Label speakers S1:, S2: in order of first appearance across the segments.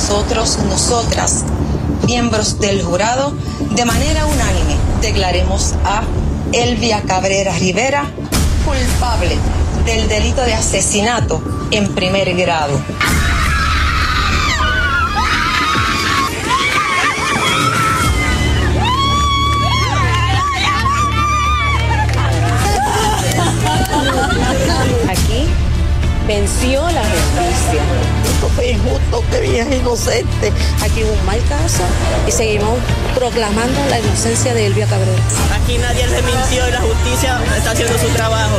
S1: nosotros, nosotras, miembros del jurado, de manera unánime declaremos a Elvia Cabrera Rivera culpable del delito de asesinato en primer grado.
S2: Aquí venció la justicia.
S3: Esto fue injusto, que ella es inocente.
S2: Aquí hubo un mal caso y seguimos proclamando la inocencia de Elvia Cabrera.
S4: Aquí nadie se mintió y la justicia está haciendo su trabajo.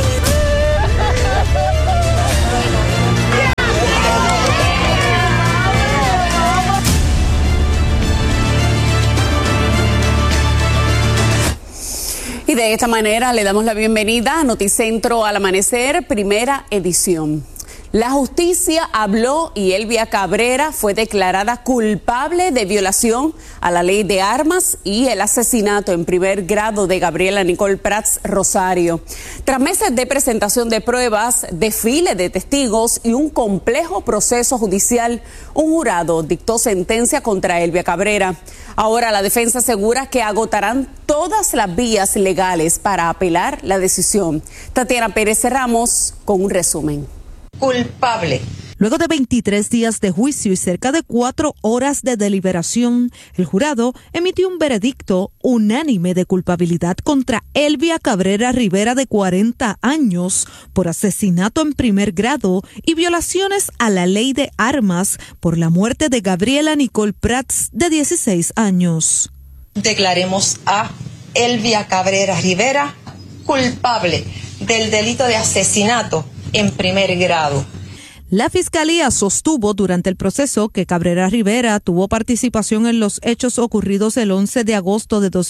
S5: Y de esta manera le damos la bienvenida a Noticentro al Amanecer, primera edición. La justicia habló y Elvia Cabrera fue declarada culpable de violación a la ley de armas y el asesinato en primer grado de Gabriela Nicole Prats Rosario. Tras meses de presentación de pruebas, desfile de testigos y un complejo proceso judicial, un jurado dictó sentencia contra Elvia Cabrera. Ahora la defensa asegura que agotarán todas las vías legales para apelar la decisión. Tatiana Pérez Ramos con un resumen.
S1: Culpable.
S6: Luego de 23 días de juicio y cerca de 4 horas de deliberación, el jurado emitió un veredicto unánime de culpabilidad contra Elvia Cabrera Rivera, de 40 años, por asesinato en primer grado y violaciones a la ley de armas por la muerte de Gabriela Nicole Prats, de 16 años.
S1: Declaremos a Elvia Cabrera Rivera culpable del delito de asesinato en primer grado.
S6: La Fiscalía sostuvo durante el proceso que Cabrera Rivera tuvo participación en los hechos ocurridos el 11 de agosto de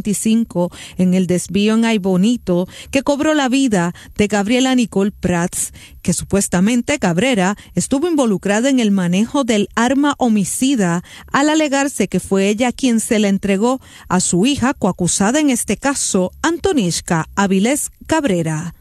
S6: 2025 en el desvío en Ay Bonito, que cobró la vida de Gabriela Nicole Prats, que supuestamente Cabrera estuvo involucrada en el manejo del arma homicida, al alegarse que fue ella quien se la entregó a su hija, coacusada en este caso, Antonishka Avilés Cabrera.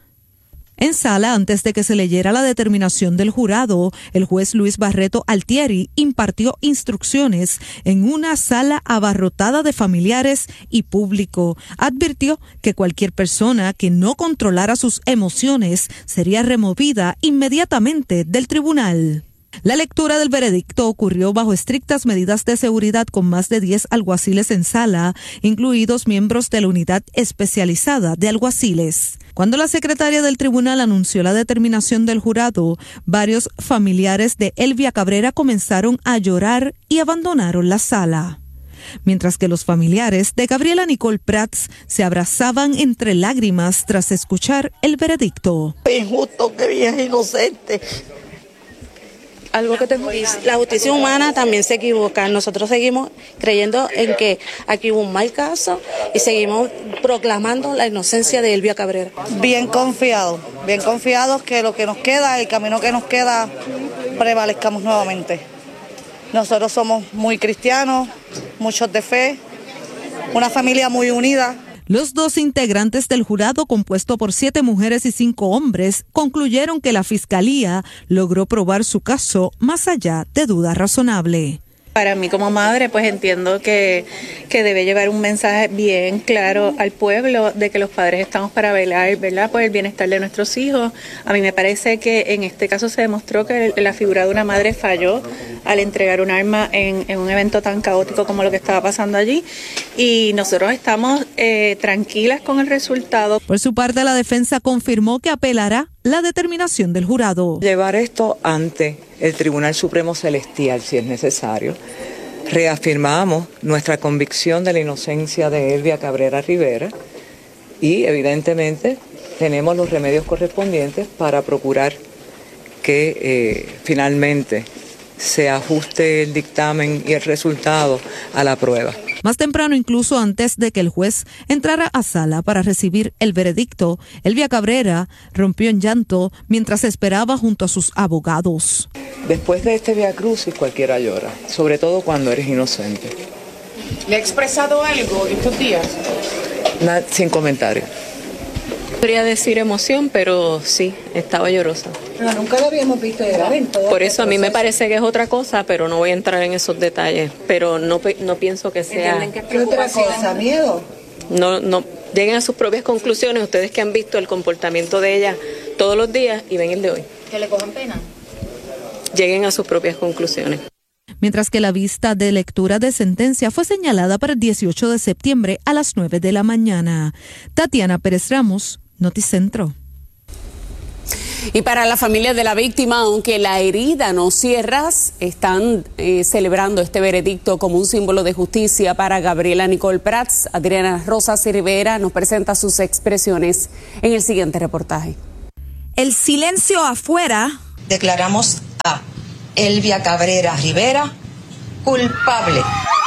S6: En sala, antes de que se leyera la determinación del jurado, el juez Luis Barreto Altieri impartió instrucciones en una sala abarrotada de familiares y público. Advirtió que cualquier persona que no controlara sus emociones sería removida inmediatamente del tribunal. La lectura del veredicto ocurrió bajo estrictas medidas de seguridad, con más de 10 alguaciles en sala, incluidos miembros de la unidad especializada de alguaciles. Cuando la secretaria del tribunal anunció la determinación del jurado, varios familiares de Elvia Cabrera comenzaron a llorar y abandonaron la sala. Mientras que los familiares de Gabriela Nicole Prats se abrazaban entre lágrimas tras escuchar el veredicto.
S3: Es injusto, que ella es inocente.
S2: La justicia humana también se equivoca. Nosotros seguimos creyendo en que aquí hubo un mal caso y seguimos proclamando la inocencia de Elvia Cabrera.
S3: Bien confiados que lo que nos queda, el camino que nos queda, prevalezcamos nuevamente. Nosotros somos muy cristianos, muchos de fe, una familia muy unida.
S6: Los 2 integrantes del jurado, compuesto por 7 mujeres y 5 hombres, concluyeron que la Fiscalía logró probar su caso más allá de duda razonable.
S7: Para mí como madre, pues entiendo que debe llevar un mensaje bien claro al pueblo de que los padres estamos para velar, ¿verdad?, por el bienestar de nuestros hijos. A mí me parece que en este caso se demostró que la figura de una madre falló al entregar un arma en un evento tan caótico como lo que estaba pasando allí, y nosotros estamos tranquilas con el resultado.
S6: Por su parte, la defensa confirmó que apelará la determinación del jurado.
S8: Llevar esto ante el Tribunal Supremo Celestial, si es necesario. Reafirmamos nuestra convicción de la inocencia de Elvia Cabrera Rivera y, evidentemente, tenemos los remedios correspondientes para procurar que finalmente se ajuste el dictamen y el resultado a la prueba.
S6: Más temprano, incluso antes de que el juez entrara a sala para recibir el veredicto, Elvia Cabrera rompió en llanto mientras esperaba junto a sus abogados.
S8: Después de este viacrucis cualquiera llora, sobre todo cuando eres inocente.
S9: ¿Le ha expresado algo estos días?
S8: Sin comentario.
S7: Podría decir emoción, pero sí, estaba llorosa.
S10: Pero nunca lo habíamos visto llegar en todo.
S11: Por eso a mí me parece que es otra cosa, pero no voy a entrar en esos detalles. Pero no pienso que sea...
S10: ¿Qué otra cosa? ¿Miedo?
S11: No, lleguen a sus propias conclusiones, ustedes que han visto el comportamiento de ella todos los días y ven el de hoy.
S12: ¿Que le cojan pena?
S11: Lleguen a sus propias conclusiones.
S6: Mientras que la vista de lectura de sentencia fue señalada para el 18 de septiembre a las 9 de la mañana. Tatiana Pérez Ramos, Noticentro.
S5: Y para la familia de la víctima, aunque la herida no cierra, están celebrando este veredicto como un símbolo de justicia para Gabriela Nicole Prats. Adriana Rosas Rivera nos presenta sus expresiones en el siguiente reportaje.
S13: El silencio afuera.
S1: Declaramos a Elvia Cabrera Rivera culpable.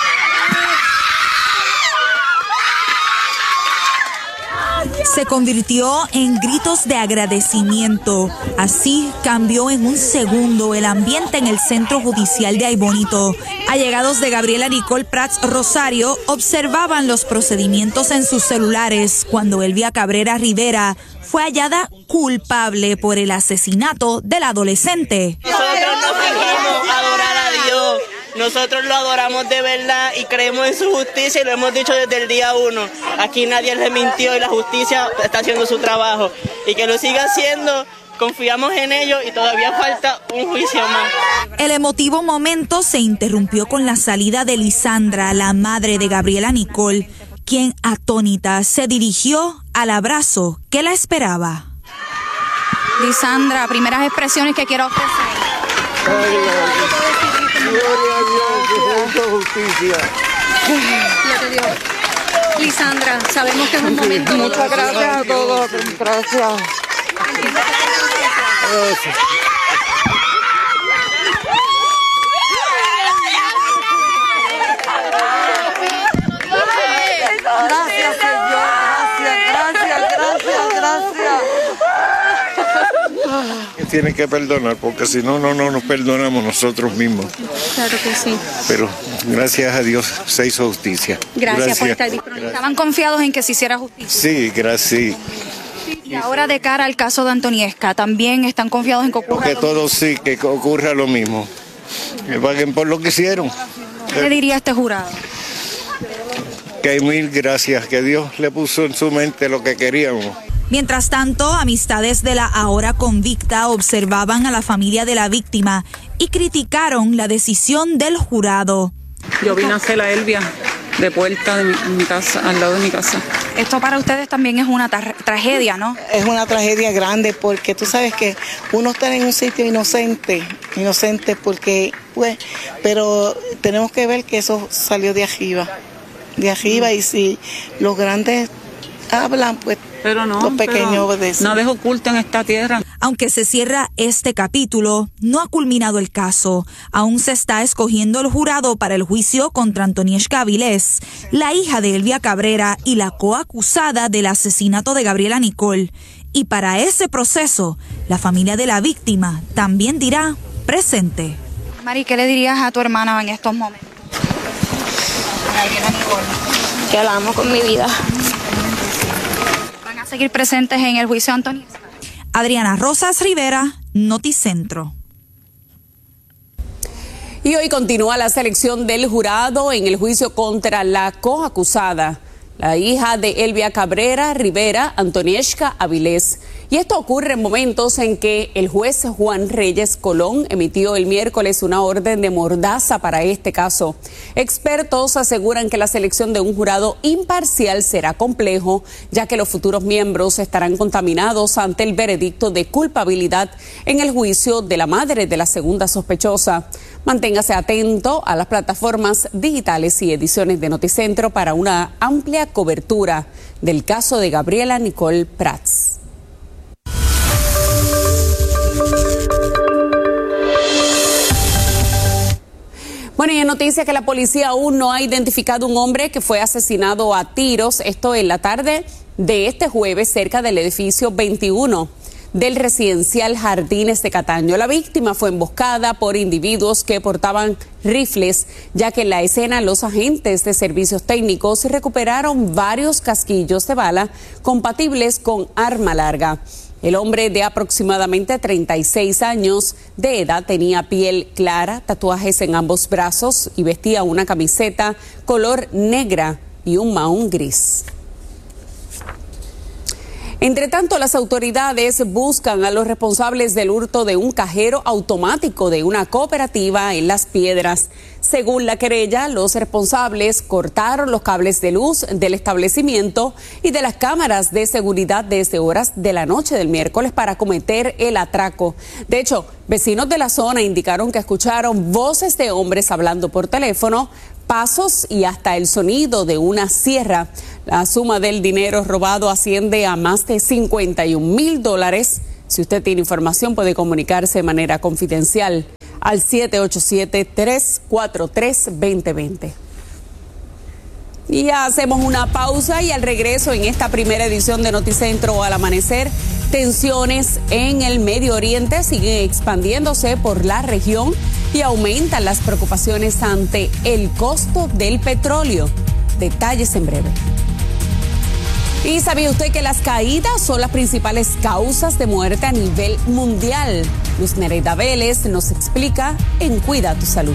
S13: Se convirtió en gritos de agradecimiento. Así cambió en un segundo el ambiente en el Centro Judicial de Aybonito. Allegados de Gabriela Nicole Prats Rosario observaban los procedimientos en sus celulares cuando Elvia Cabrera Rivera fue hallada culpable por el asesinato del adolescente.
S4: Nosotros no fingimos adorar a Dios. Nosotros lo adoramos de verdad y creemos en su justicia y lo hemos dicho desde el día 1. Aquí nadie le mintió y la justicia está haciendo su trabajo. Y que lo siga haciendo, confiamos en ellos y todavía falta un juicio más.
S13: El emotivo momento se interrumpió con la salida de Lisandra, la madre de Gabriela Nicole, quien atónita se dirigió al abrazo que la esperaba.
S12: Lisandra, primeras expresiones que quiero ofrecer.
S14: Gloria a Dios, que se hizo justicia.
S12: Lisandra, sabemos que es un momento.
S3: Muchas gracias a todos. Gracias. Gracias, Señor. Gracias.
S14: Tienen que perdonar, porque si no nos perdonamos nosotros mismos.
S12: Claro que sí.
S14: Pero gracias a Dios se hizo justicia.
S12: Gracias por estar disponible. ¿Estaban confiados en que se hiciera justicia?
S14: Sí, gracias.
S12: Y ahora de cara al caso de Antoniesca, ¿también están confiados en que ocurra
S14: que todos sí, que ocurra lo mismo. Que paguen por lo que hicieron.
S12: ¿Qué le diría a este jurado?
S14: Que mil gracias, que Dios le puso en su mente lo que queríamos.
S13: Mientras tanto, amistades de la ahora convicta observaban a la familia de la víctima y criticaron la decisión del jurado.
S15: Yo vine a hacer a Elvia de puerta de mi casa, al lado de mi casa.
S12: Esto para ustedes también es una tragedia, ¿no?
S3: Es una tragedia grande porque tú sabes que uno está en un sitio inocente porque, pero tenemos que ver que eso salió de arriba y si los grandes hablan, pues
S15: pero no,
S3: los pequeños obedecen.
S15: Nada es oculto en esta tierra.
S13: Aunque se cierra este capítulo, no ha culminado el caso. Aún se está escogiendo el jurado para el juicio contra Antoniesca Avilés, la hija de Elvia Cabrera y la coacusada del asesinato de Gabriela Nicole. Y para ese proceso, la familia de la víctima también dirá presente.
S12: Mari, ¿qué le dirías a tu hermana en estos momentos? Gabriela Nicole.
S16: Que la amo con mi vida.
S12: ¿Van a seguir presentes en el juicio de Antoniesca?
S13: Adriana Rosas Rivera, Noticentro.
S5: Y hoy continúa la selección del jurado en el juicio contra la coacusada, la hija de Elvia Cabrera Rivera, Antoniesca Avilés. Y esto ocurre en momentos en que el juez Juan Reyes Colón emitió el miércoles una orden de mordaza para este caso. Expertos aseguran que la selección de un jurado imparcial será complejo, ya que los futuros miembros estarán contaminados ante el veredicto de culpabilidad en el juicio de la madre de la segunda sospechosa. Manténgase atento a las plataformas digitales y ediciones de Noticentro para una amplia cobertura del caso de Gabriela Nicole Prats. Bueno, y en noticia que la policía aún no ha identificado un hombre que fue asesinado a tiros, esto en la tarde de este jueves cerca del edificio 21 del residencial Jardines de Cataño. La víctima fue emboscada por individuos que portaban rifles, ya que en la escena los agentes de servicios técnicos recuperaron varios casquillos de bala compatibles con arma larga. El hombre de aproximadamente 36 años de edad tenía piel clara, tatuajes en ambos brazos y vestía una camiseta color negra y un mahón gris. Entre tanto, las autoridades buscan a los responsables del hurto de un cajero automático de una cooperativa en Las Piedras. Según la querella, los responsables cortaron los cables de luz del establecimiento y de las cámaras de seguridad desde horas de la noche del miércoles para cometer el atraco. De hecho, vecinos de la zona indicaron que escucharon voces de hombres hablando por teléfono, pasos y hasta el sonido de una sierra. La suma del dinero robado asciende a más de $51,000. Si usted tiene información, puede comunicarse de manera confidencial al 787-343-2020. Y ya hacemos una pausa y al regreso en esta primera edición de Noticentro al Amanecer, tensiones en el Medio Oriente siguen expandiéndose por la región y aumentan las preocupaciones ante el costo del petróleo. Detalles en breve. ¿Y sabía usted que las caídas son las principales causas de muerte a nivel mundial? Luz Nereida Vélez nos explica en Cuida tu Salud.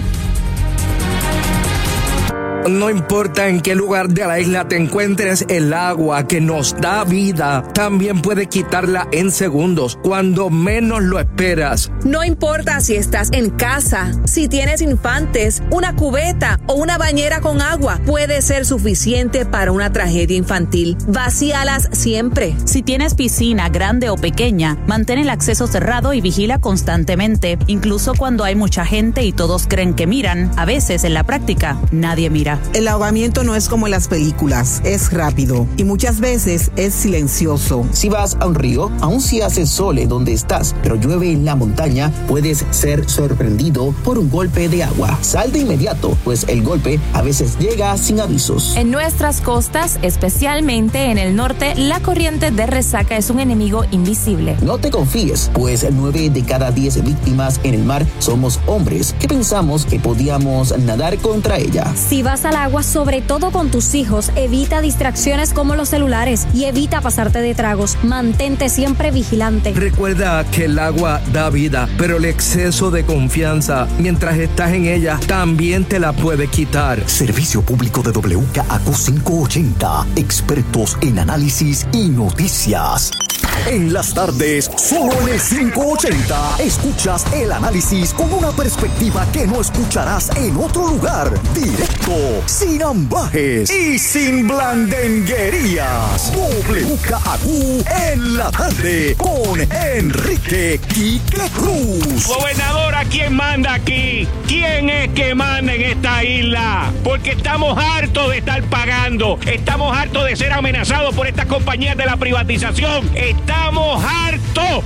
S17: No importa en qué lugar de la isla te encuentres, el agua que nos da vida también puede quitarla en segundos, cuando menos lo esperas.
S18: No importa si estás en casa, si tienes infantes, una cubeta o una bañera con agua, puede ser suficiente para una tragedia infantil. Vacíalas siempre.
S19: Si tienes piscina grande o pequeña, mantén el acceso cerrado y vigila constantemente. Incluso cuando hay mucha gente y todos creen que miran, a veces en la práctica nadie mira.
S20: El ahogamiento no es como en las películas, es rápido y muchas veces es silencioso.
S21: Si vas a un río, aun si hace sol en donde estás, pero llueve en la montaña, puedes ser sorprendido por un golpe de agua. Sal de inmediato, pues el golpe a veces llega sin avisos.
S22: En nuestras costas, especialmente en el norte, la corriente de resaca es un enemigo invisible.
S21: No te confíes, pues 9 de cada 10 víctimas en el mar somos hombres que pensamos que podíamos nadar contra ella.
S22: Si vas al agua, sobre todo con tus hijos, evita distracciones como los celulares y evita pasarte de tragos. Mantente siempre vigilante.
S17: Recuerda que el agua da vida, pero el exceso de confianza mientras estás en ella también te la puede quitar.
S23: Servicio público de WKAQ 580, expertos en análisis y noticias. En las tardes, solo en el 580, escuchas el análisis con una perspectiva que no escucharás en otro lugar. Directo, sin ambajes y sin blandenguerías. WKAQ en la tarde con Enrique Quique Cruz.
S24: Gobernadora, ¿quién manda aquí? ¿Quién es que manda en esta isla? Porque estamos hartos de estar pagando. Estamos hartos de ser amenazados por estas compañías de la privatización. Estamos hartos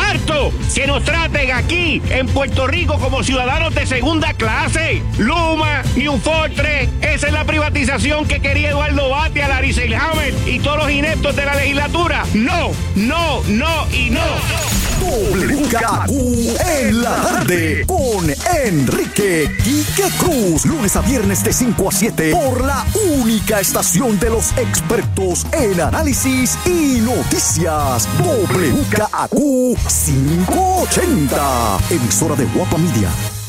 S24: que nos traten aquí en Puerto Rico como ciudadanos de segunda clase. Luma, New Fortress, esa es la privatización que quería Eduardo Batia, Larry Selhammer y todos los ineptos de la legislatura. No y no.
S23: WKAQ en la tarde con Enrique Quique Cruz. Lunes a viernes de 5 a 7 por la única estación de los expertos en análisis y noticias. WKAQ 580, emisora de Guapa Media.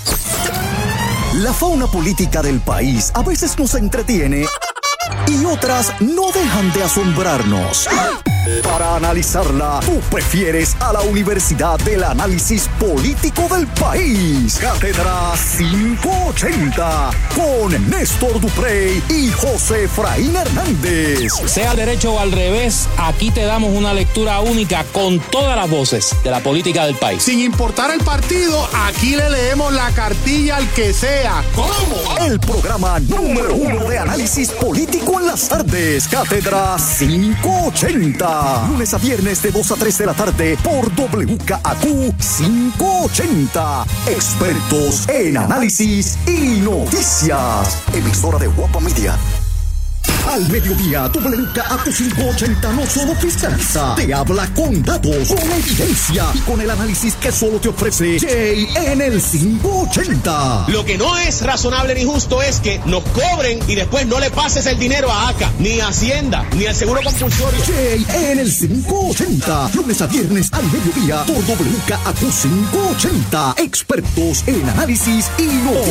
S23: La fauna política del país a veces nos entretiene y otras no dejan de asombrarnos. Para analizarla, tú prefieres a la Universidad del Análisis Político del País. Cátedra 580 con Néstor Duprey y José Efraín Hernández.
S25: Sea al derecho o al revés, aquí te damos una lectura única con todas las voces de la política del país.
S26: Sin importar el partido, aquí le leemos la cartilla al que sea.
S23: ¿Cómo? El programa número 1 de análisis político en las tardes. Cátedra 580. Lunes a viernes de 2 a 3 de la tarde por WKAQ 580. Expertos en análisis y noticias. Emisora de Guapa Media. Al mediodía, WKAQ 580 no solo fiscaliza, te habla con datos, con evidencia y con el análisis que solo te ofrece Jay en el 580.
S2: Lo que no es razonable ni justo es que nos cobren y después no le pases el dinero a ACA, ni a Hacienda, ni al Seguro Compulsorio.
S23: Jay en el 580, lunes a viernes al mediodía por WKAQ 580. Expertos en análisis y noticias.